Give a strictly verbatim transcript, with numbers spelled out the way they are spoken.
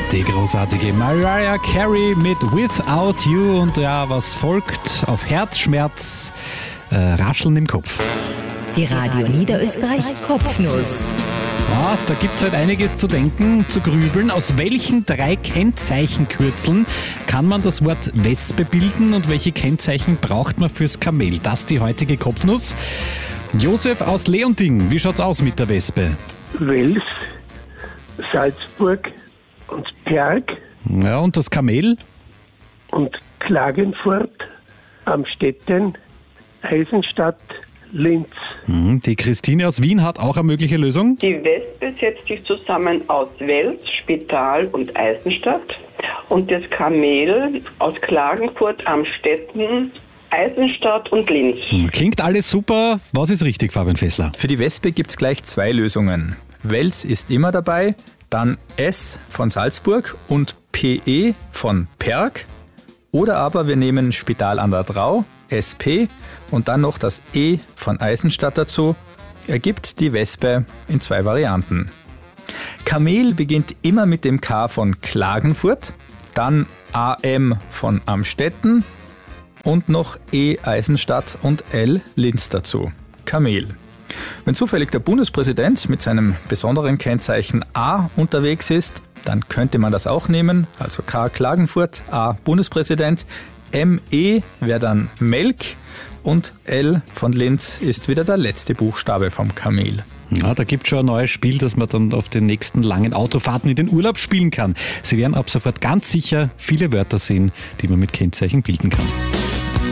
Die großartige Mariah Carey mit Without You und ja, was folgt auf Herzschmerz, äh, Rascheln im Kopf. Die Radio Niederösterreich Kopfnuss. Ja, da gibt es halt einiges zu denken, zu grübeln. Aus welchen drei Kennzeichenkürzeln kann man das Wort Wespe bilden und welche Kennzeichen braucht man fürs Kamel? Das die heutige Kopfnuss. Josef aus Leonding, wie schaut's aus mit der Wespe? Wels, Salzburg und Perg. Ja, und das Kamel? Und Klagenfurt, Amstetten, Eisenstadt, Linz. Die Christine aus Wien hat auch eine mögliche Lösung. Die Wespe setzt sich zusammen aus Wels, Spital und Eisenstadt und das Kamel aus Klagenfurt, Amstetten, Eisenstadt und Linz. Klingt alles super. Was ist richtig, Fabian Fessler? Für die Wespe gibt es gleich zwei Lösungen. Wels ist immer dabei, dann S von Salzburg und P E von Perg. Oder aber wir nehmen Spital an der Drau, S P und dann noch das E von Eisenstadt dazu, ergibt die Wespe in zwei Varianten. Kamel beginnt immer mit dem K von Klagenfurt, dann A M von Amstetten und noch E Eisenstadt und L Linz dazu. Kamel. Wenn zufällig der Bundespräsident mit seinem besonderen Kennzeichen A unterwegs ist, dann könnte man das auch nehmen, also K Klagenfurt, A Bundespräsident, M E wäre dann Melk und L von Linz ist wieder der letzte Buchstabe vom Kamel. Ja, da gibt es schon ein neues Spiel, das man dann auf den nächsten langen Autofahrten in den Urlaub spielen kann. Sie werden ab sofort ganz sicher viele Wörter sehen, die man mit Kennzeichen bilden kann.